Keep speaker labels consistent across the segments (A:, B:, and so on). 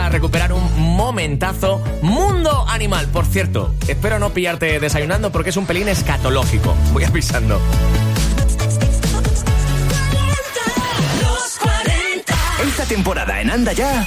A: recuperar un momentazo. Mundo Animal, por cierto. Espero no pillarte desayunando porque es un pelín escatológico. Voy avisando.
B: Esta temporada en Anda Ya.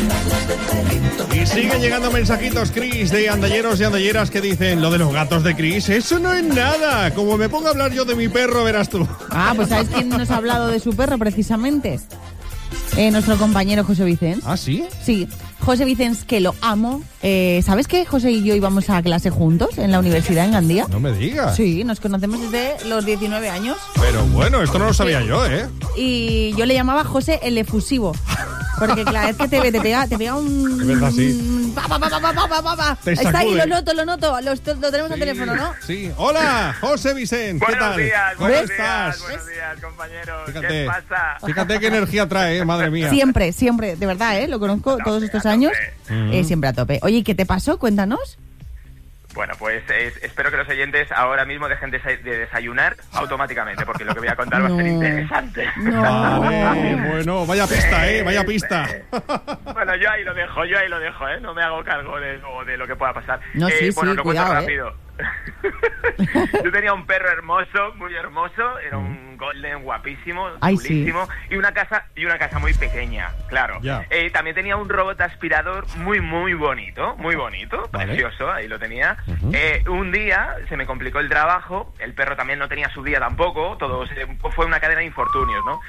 C: Y siguen llegando mensajitos, Chris, de andalleros y andalleras que dicen: lo de los gatos de Chris, eso no es nada. Como me ponga a hablar yo de mi perro, verás tú.
D: Pues ¿sabes quién nos ha hablado de su perro precisamente? Nuestro compañero José Vicens.
C: ¿Ah, sí?
D: Sí, José Vicens, que lo amo. ¿Sabes que José y yo íbamos a clase juntos en la universidad en Gandía?
C: No me digas.
D: Sí, nos conocemos desde los 19 años.
C: Pero bueno, esto no lo sabía yo, ¿eh?
D: Y yo le llamaba José el efusivo. Porque claro, es que te pega un...
C: Es verdad, sí. Te
D: Está ahí,
C: sacude.
D: lo noto. Lo tenemos al teléfono, ¿no?
C: Sí. Hola, José Vicens, ¿qué tal? ¿Cómo estás?
E: Buenos días, compañeros.
C: Fíjate,
E: ¿Qué pasa?
C: fíjate qué energía trae, madre mía.
D: Siempre, de verdad, lo conozco todos estos años. Siempre a tope. Oye, ¿qué te pasó? Cuéntanos.
E: Bueno, pues espero que los oyentes ahora mismo dejen de desayunar automáticamente, porque lo que voy a contar va a ser interesante.
D: No.
C: Vale, bueno, vaya pista, vaya pista.
E: Bueno, yo ahí lo dejo, no me hago cargo de lo que pueda pasar.
D: No, sí,
E: bueno, lo
D: cuidado,
E: cuento rápido. Yo tenía un perro hermoso, muy hermoso, era un golden guapísimo, chulísimo, sí. y una casa muy pequeña, claro. También tenía un robot aspirador muy bonito, ¿vale? Precioso, ahí lo tenía. Un día se me complicó el trabajo, el perro también no tenía su día tampoco, fue una cadena de infortunios, ¿no?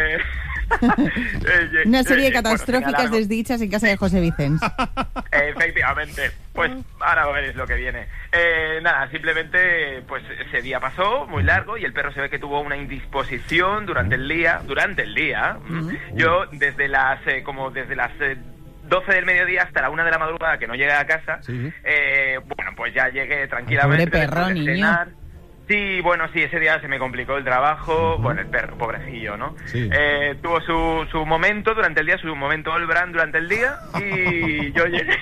D: Una serie catastróficas desdichas en casa de José Vicens.
E: Efectivamente. Pues ahora veréis lo que viene. Nada, simplemente pues ese día pasó muy largo y el perro se ve que tuvo una indisposición durante el día. Yo desde las 12 del mediodía hasta la 1 de la madrugada que no llegué a casa, bueno, pues ya llegué tranquilamente.
D: Pobre perro, niño.
E: Sí, bueno, sí, ese día se me complicó el trabajo, bueno, el perro, pobrecillo, ¿no? Sí. Tuvo su momento durante el día, su momento Olbran durante el día, y yo llegué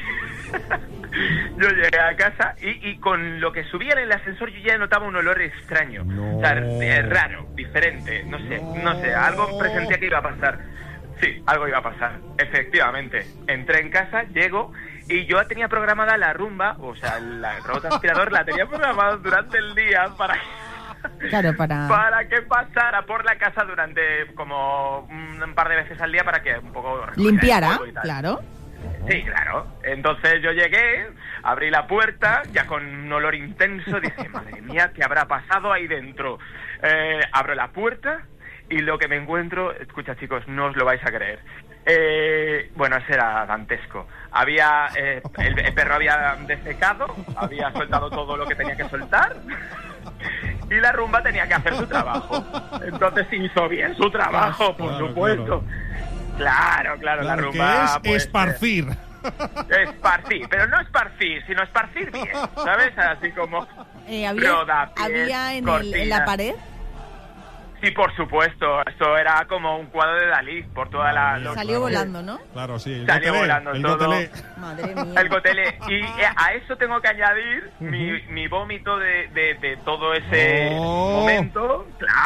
E: a casa y con lo que subía en el ascensor yo ya notaba un olor extraño, o sea, raro, diferente, no sé, algo presentía que iba a pasar. Sí, algo iba a pasar, efectivamente. Entré en casa, llego y yo tenía programada la rumba, o sea, el robot aspirador la tenía programada durante el día para que pasara por la casa durante como un par de veces al día para que un poco
D: limpiara, claro.
E: Sí, claro. Entonces yo llegué, abrí la puerta, ya con un olor intenso, dije, madre mía, ¿qué habrá pasado ahí dentro? Abro la puerta y lo que me encuentro, escucha chicos, no os lo vais a creer. Bueno, eso era dantesco. El perro había desecado, había soltado todo lo que tenía que soltar y la rumba tenía que hacer su trabajo. Entonces hizo bien su trabajo, por supuesto. Claro, la rumba...
C: Que es esparcir.
E: Esparcir, pero no esparcir, sino esparcir bien, ¿sabes? Así como...
D: ¿Había en la pared?
E: Sí, por supuesto. Esto era como un cuadro de Dalí por toda la...
D: Salió volando, ¿no?
C: Claro, sí.
E: Salió volando todo.
D: Madre mía.
E: El gotelé. Y a eso tengo que añadir mi vómito de todo ese momento. Claro.